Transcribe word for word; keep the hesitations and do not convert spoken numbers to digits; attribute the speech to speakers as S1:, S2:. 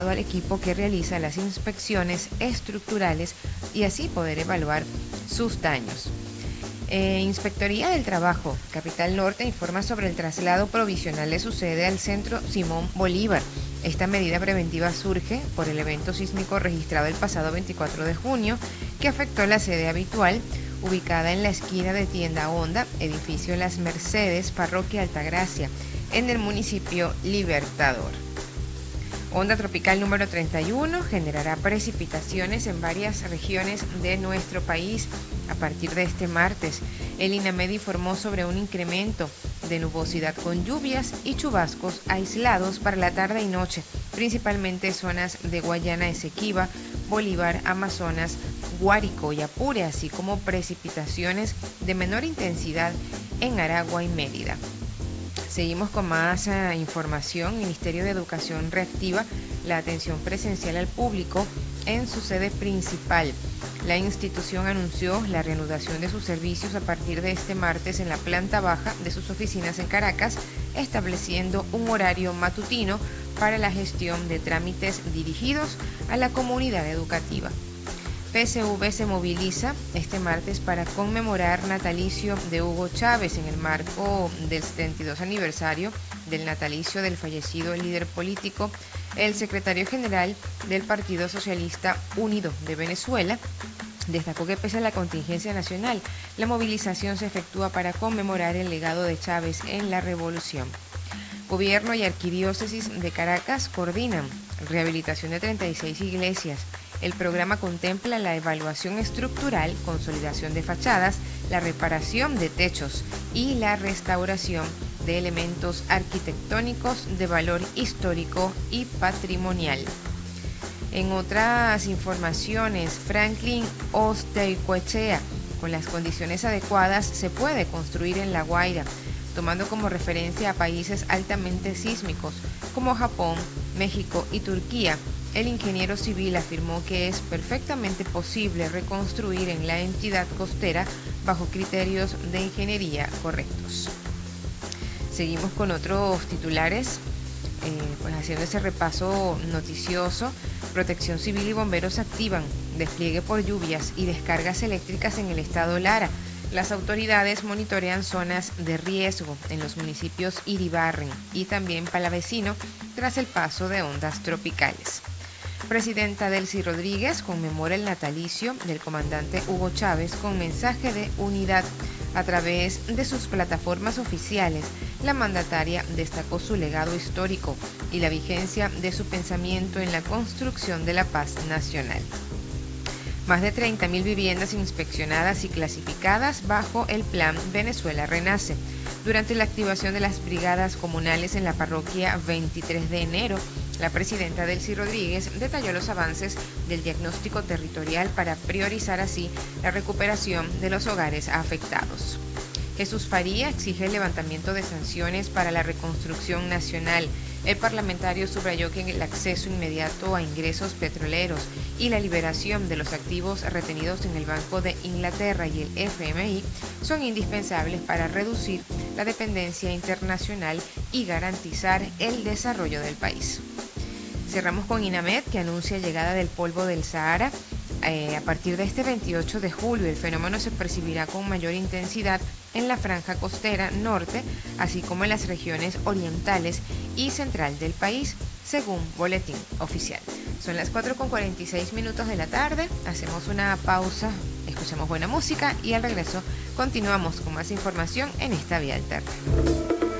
S1: al equipo que realiza las inspecciones estructurales y así poder evaluar sus daños. Eh, Inspectoría del Trabajo, Capital Norte, informa sobre el traslado provisional de su sede al Centro Simón Bolívar. Esta medida preventiva surge por el evento sísmico registrado el pasado veinticuatro de junio, que afectó la sede habitual, ubicada en la esquina de Tienda Honda, edificio Las Mercedes, parroquia Altagracia, en el municipio Libertador. Onda tropical número treinta y uno generará precipitaciones en varias regiones de nuestro país a partir de este martes. El INAMED informó sobre un incremento de nubosidad con lluvias y chubascos aislados para la tarde y noche, principalmente zonas de Guayana Esequiba, Bolívar, Amazonas, Guárico y Apure, así como precipitaciones de menor intensidad en Aragua y Mérida. Seguimos con más uh, información. El Ministerio de Educación reactiva la atención presencial al público en su sede principal. La institución anunció la reanudación de sus servicios a partir de este martes en la planta baja de sus oficinas en Caracas, estableciendo un horario matutino para la gestión de trámites dirigidos a la comunidad educativa. P S V se moviliza este martes para conmemorar natalicio de Hugo Chávez en el marco del setenta y dos aniversario del natalicio del fallecido líder político. El secretario general del Partido Socialista Unido de Venezuela destacó que pese a la contingencia nacional, la movilización se efectúa para conmemorar el legado de Chávez en la revolución. Gobierno y Arquidiócesis de Caracas coordinan rehabilitación de treinta y seis iglesias. El programa contempla la evaluación estructural, consolidación de fachadas, la reparación de techos y la restauración de elementos arquitectónicos de valor histórico y patrimonial. En otras informaciones, Franklin Osteicoechea, con las condiciones adecuadas se puede construir en La Guaira, tomando como referencia a países altamente sísmicos como Japón, México y Turquía. El ingeniero civil afirmó que es perfectamente posible reconstruir en la entidad costera bajo criterios de ingeniería correctos. Seguimos con otros titulares, eh, pues haciendo ese repaso noticioso. Protección Civil y bomberos activan despliegue por lluvias y descargas eléctricas en el estado Lara. Las autoridades monitorean zonas de riesgo en los municipios Iribarren y también Palavecino tras el paso de ondas tropicales. Presidenta Delcy Rodríguez conmemora el natalicio del comandante Hugo Chávez con mensaje de unidad. A través de sus plataformas oficiales, la mandataria destacó su legado histórico y la vigencia de su pensamiento en la construcción de la paz nacional. Más de treinta mil viviendas inspeccionadas y clasificadas bajo el plan Venezuela Renace. Durante la activación de las brigadas comunales en la parroquia veintitrés de enero, la presidenta Delcy Rodríguez detalló los avances del diagnóstico territorial para priorizar así la recuperación de los hogares afectados. Jesús Faría exige el levantamiento de sanciones para la reconstrucción nacional. El parlamentario subrayó que el acceso inmediato a ingresos petroleros y la liberación de los activos retenidos en el Banco de Inglaterra y el F M I son indispensables para reducir la dependencia internacional y garantizar el desarrollo del país. Cerramos con INAMED, que anuncia llegada del polvo del Sahara. Eh, a partir de este veintiocho de julio, el fenómeno se percibirá con mayor intensidad en la franja costera norte, así como en las regiones orientales y central del país, según boletín oficial. Son las cuatro con cuarenta y seis minutos de la tarde, hacemos una pausa, escuchamos buena música y al regreso continuamos con más información en esta vía alterna.